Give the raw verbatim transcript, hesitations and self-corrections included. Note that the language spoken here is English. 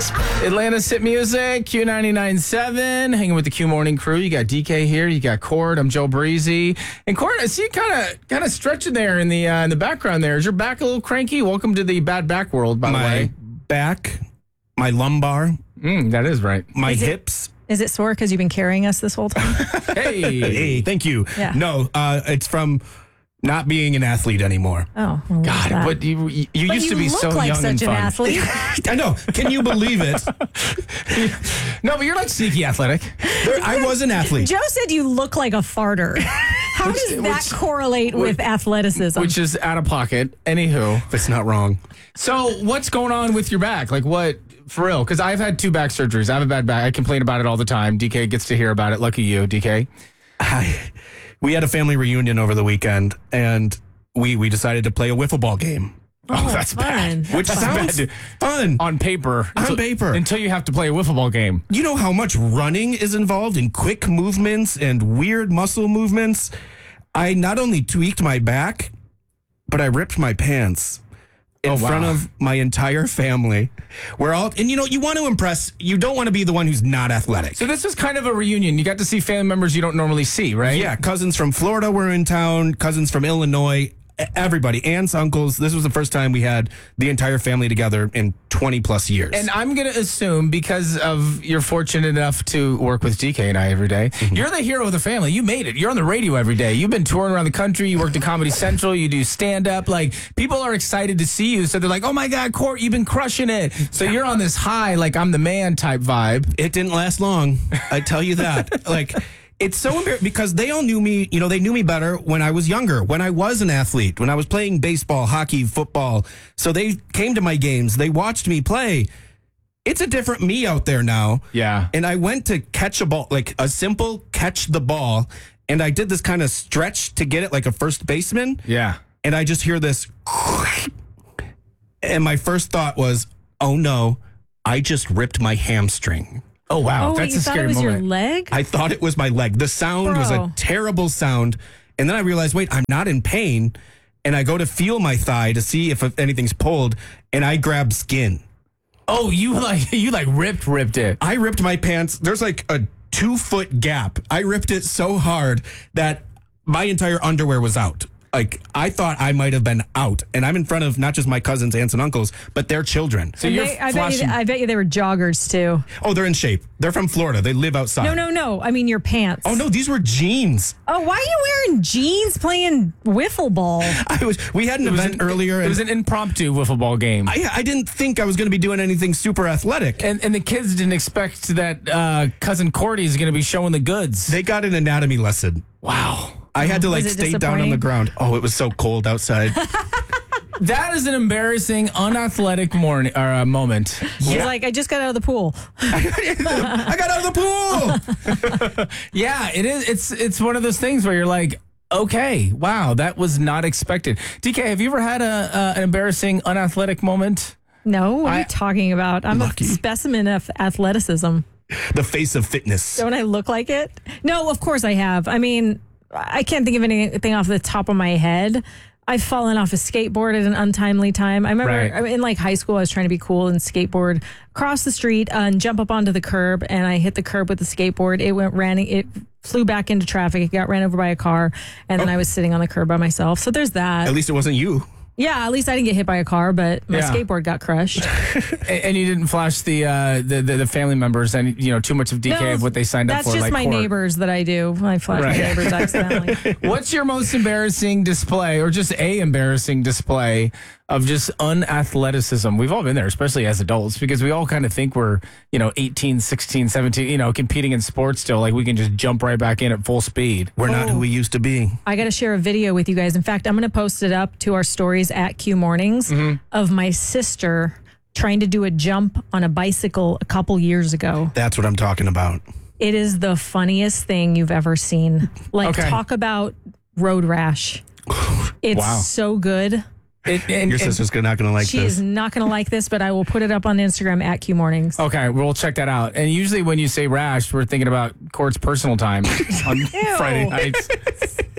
Atlanta's Hit Music, Q ninety-nine point seven, hanging with the Q Morning crew. You got D K here, you got Cord, I'm Joe Breezy. And Cord, I see you kind of kind of stretching there in the uh, in the background there. Is your back a little cranky? Welcome to the bad back world, by my the way. back, my lumbar, Mm, that is right. my Is it- hips. Is it sore because you've been carrying us this whole time? Hey. Hey, thank you. Yeah. No, uh, it's from not being an athlete anymore. Oh, well, what's God, that? but you, you But used you to be look so like young such and an fun. athlete. I know. Can you believe it? No, but you're like sneaky athletic. There, I was an athlete. Joe said you look like a farter. How Which- does that which- correlate with athleticism? Which is out of pocket. Anywho. If it's not wrong. So what's going on with your back? Like what, for real? Because I've had two back surgeries. I have a bad back. I complain about it all the time. D K gets to hear about it. Lucky you, D K. I, we had a family reunion over the weekend, and we, we decided to play a wiffle ball game. Oh, that's fun. bad. Which That's sounds bad. fun. On paper. On Until- paper. Until you have to play a wiffle ball game. You know how much running is involved in quick movements and weird muscle movements? I not only tweaked my back, but I ripped my pants in Oh, wow. front of my entire family. We're all, and you know, you want to impress, you don't want to be the one who's not athletic. So this was kind of a reunion. You got to see family members you don't normally see, right? Yeah, cousins from Florida were in town, cousins from Illinois, e- everybody, aunts, uncles. This was the first time we had the entire family together in twenty plus years. And I'm going to assume because of you're fortunate enough to work with D K and I every day, you're the hero of the family. You made it. You're on the radio every day. You've been touring around the country. You worked at Comedy Central. You do stand up. Like people are excited to see you. So they're like, oh my God, Court, you've been crushing it. So you're on this high, like I'm the man type vibe. It didn't last long. I tell you that. Like, it's so embarrassing because they all knew me, you know, they knew me better when I was younger, when I was an athlete, when I was playing baseball, hockey, football. So they came to my games. They watched me play. It's a different me out there now. Yeah. And I went to catch a ball, like a simple catch the ball. And I did this kind of stretch to get it like a first baseman. Yeah. And I just hear this. And my first thought was, oh no, I just ripped my hamstring. Oh, wow. oh, That's you a thought scary it was moment. your leg? I thought it was my leg. The sound was a Bro. terrible sound. And then I realized, wait, I'm not in pain. And I go to feel my thigh to see if anything's pulled. And I grab skin. Oh, you like you like ripped, ripped it. I ripped my pants. There's like a two foot gap. I ripped it so hard that my entire underwear was out. Like, I thought I might have been out. And I'm in front of not just my cousins, aunts, and uncles, but their children. So And you're they- I, bet flashing. you, I bet you they were joggers too. Oh, they're in shape. They're from Florida. They live outside. No, no, no. I mean your pants. Oh, no, these were jeans. Oh, why are you wearing jeans playing wiffle ball? I was. We had an It was event an- earlier. It and was an impromptu wiffle ball game. I, I didn't think I was going to be doing anything super athletic. And, and the kids didn't expect that uh, cousin Cordy is going to be showing the goods. They got an anatomy lesson. Wow. I had to like Was it stay down on the disappointing? ground. Oh, it was so cold outside. That is an embarrassing, unathletic morning or uh, moment. She's like, I just got out of the pool. I got out of the pool. Yeah, it is. It's it's one of those things where you're like, okay, wow, that was not expected. D K, have you ever had a uh, an embarrassing, unathletic moment? No, what are I- you talking about? I'm Lucky. a specimen of athleticism. The face of fitness. Don't I look like it? No, of course I have. I mean, I can't think of anything off the top of my head. I've fallen off a skateboard at an untimely time. I remember Right. in like high school, I was trying to be cool and skateboard across the street uh, and jump up onto the curb, and I hit the curb with the skateboard. It went ran. It flew back into traffic. It got ran over by a car, and then I was sitting on the curb by myself. So there's that. At least it wasn't you. Yeah, at least I didn't get hit by a car, but my Yeah. skateboard got crushed. And, and you didn't flash the, uh, the the the family members and you know too much of D K No, of what they signed up That's for. just like my court. neighbors that I do. I flash Right. my neighbors accidentally. What's your most embarrassing display, or just a embarrassing display of just unathleticism? We've all been there, especially as adults, because we all kind of think we're, you know, eighteen, sixteen, seventeen, you know, competing in sports still. Like we can just jump right back in at full speed. We're not Oh. who we used to be. I got to share a video with you guys. In fact, I'm going to post it up to our stories at Q Mornings of my sister trying to do a jump on a bicycle a couple years ago. That's what I'm talking about. It is the funniest thing you've ever seen. Like, Okay. talk about road rash. It's Wow. so good. It, and, Your and- sister's not going to like She this. is not going to like this, but I will put it up on Instagram at Q Mornings. okay, we'll check that out. And usually when you say rash, we're thinking about Court's personal time on Friday nights.